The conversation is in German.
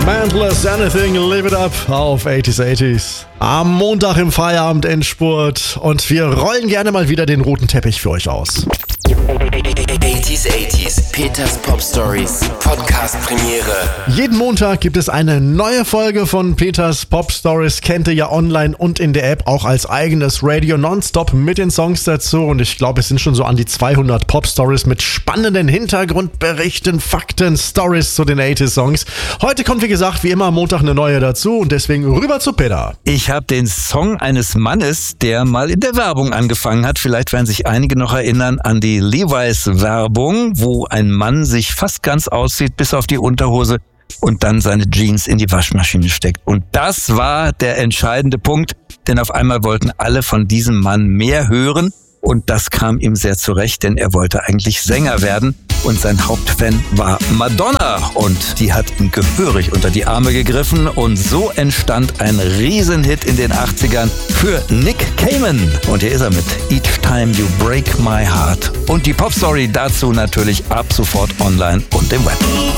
Mantless Anything, Live It Up auf 80s. Am Montag im Feierabend-Endspurt und wir rollen gerne mal wieder den roten Teppich für euch aus. 80s, Peters Pop Stories, Podcast Premiere. Jeden Montag gibt es eine neue Folge von Peters Pop Stories. Kennt ihr ja online und in der App auch als eigenes Radio nonstop mit den Songs dazu. Und ich glaube, es sind schon so an die 200 Pop Stories mit spannenden Hintergrundberichten, Fakten, Stories zu den 80s Songs. Heute kommt, wie gesagt, wie immer am Montag eine neue dazu und deswegen rüber zu Peter. Ich habe den Song eines Mannes, der mal in der Werbung angefangen hat. Vielleicht werden sich einige noch erinnern an die Levi's-Werbung, wo ein Mann sich fast ganz aussieht, bis auf die Unterhose und dann seine Jeans in die Waschmaschine steckt. Und das war der entscheidende Punkt, denn auf einmal wollten alle von diesem Mann mehr hören und das kam ihm sehr zurecht, denn er wollte eigentlich Sänger werden und sein Hauptfan war Madonna und die hat ihm gehörig unter die Arme gegriffen und so entstand ein Riesenhit in den 80ern für Nick Cayman. Und hier ist er mit Each Time You Break My Heart. Und die Popstory dazu natürlich ab sofort online und im Web.